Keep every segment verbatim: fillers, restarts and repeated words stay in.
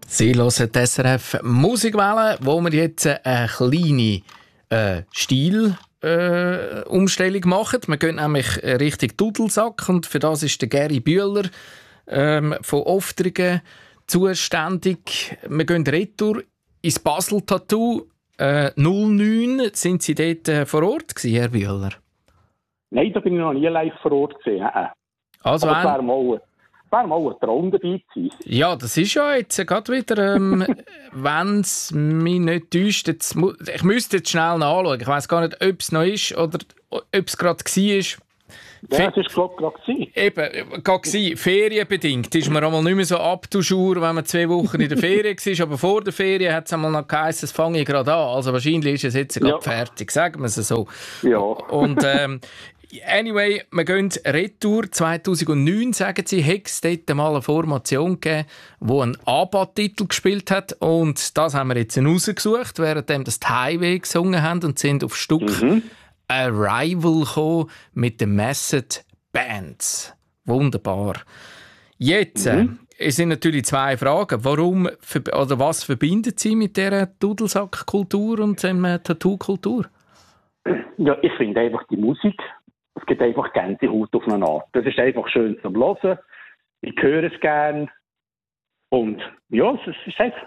Sie hören die S R F Musikwelle, wo wir jetzt eine kleine äh, Stil-Umstellung äh, machen. Wir gehen nämlich Richtung Dudelsack und für das ist der Gary Bühler ähm, von Oftrigen zuständig. Wir gehen retour ins Basel Tattoo äh, null neun. Sind Sie dort äh, vor Ort gewesen, Herr Bühler? Nein, da bin ich noch nie live vor Ort gewesen. Also Aber das wäre mal, wäre mal ein Traum dabei zu sein. Ja, das ist ja jetzt gerade wieder, ähm, wenn es mich nicht täuscht, jetzt, ich müsste jetzt schnell nachschauen. Ich weiss gar nicht, ob es noch ist oder ob es gerade war. Ja, es ist, glaube ich, gerade gewesen. Eben, gerade ferienbedingt. Ist man einmal nicht mehr so abtuschur, wenn man zwei Wochen in der Ferien war. Aber vor der Ferien hat es einmal noch geheißen, es fange ich gerade an. Also wahrscheinlich ist es jetzt gerade ja. fertig, sagen wir es so. Ja. Und ähm, anyway, wir gehen retour zweitausendneun, sagen Sie, hat es dort mal eine Formation gegeben, die einen ABBA-Titel gespielt hat. Und das haben wir jetzt rausgesucht, während wir das Highway gesungen haben und sind auf Stück mhm. Arrival gekommen mit den Massed Bands. Wunderbar. Jetzt mhm. äh, sind natürlich zwei Fragen. Warum oder was verbindet Sie mit dieser Dudelsack-Kultur und der Tattoo-Kultur? Ja, ich finde einfach die Musik, es gibt einfach Gänsehaut auf eine Art. Das ist einfach schön zum Hören. Ich höre es gern. Und ja, es ist einfach,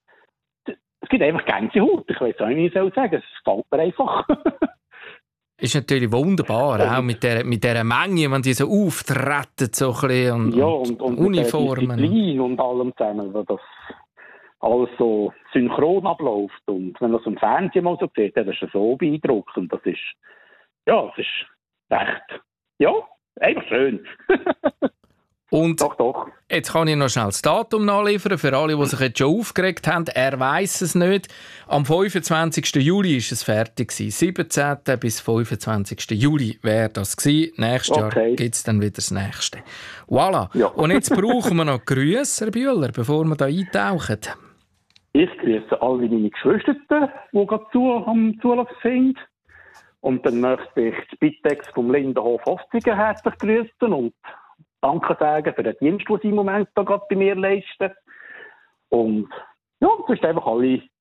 es gibt einfach Gänsehaut. Ich weiß auch nicht, wie ich soll sagen. Es gefällt mir einfach. Ist natürlich wunderbar, auch mit der, mit dieser Menge, wenn die so auftreten, so ein bisschen, und, ja, und, und Uniformen. Mit der Disziplin und allem zusammen, weil das alles so synchron abläuft. Und wenn man das im Fernsehen mal so sieht, dann ist das so beeindruckend. Das ist, ja, das ist echt, ja, einfach schön. Und doch, doch. Jetzt kann ich noch schnell das Datum nachliefern für alle, die sich jetzt schon aufgeregt haben. Er weiss es nicht. Am fünfundzwanzigsten Juli war es fertig. siebzehnten bis fünfundzwanzigsten Juli wäre das gewesen. Nächstes okay. Jahr gibt es dann wieder das nächste. Voilà. Ja. Und jetzt brauchen wir noch Grüße, Herr Bühler, bevor wir da eintauchen. Ich grüße alle meine Geschwister, die gerade zu, am Zulass sind. Und dann möchte ich die Spitex vom Lindenhof Oftrigen herzlich grüßen und Danke sagen für den Dienst, den sie im Moment da gerade bei mir leisten. Und ja, das ist einfach alle, die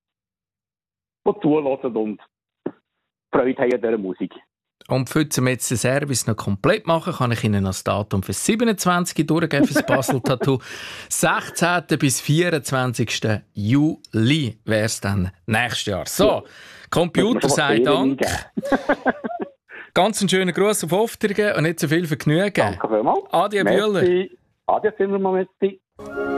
zulassen und Freude haben an dieser Musik. Und für wir jetzt den Service noch komplett machen, kann ich Ihnen noch das Datum für siebenundzwanzig durchgeben für das Basel Tattoo. sechzehnten bis vierundzwanzigsten Juli wäre es dann nächstes Jahr. So, ja. Computer sei Dank. Ganz einen schönen Gruß auf Oftrigen und nicht so viel Vergnügen. Danke vielmals. Adi Bühler. Adi Zimmermann.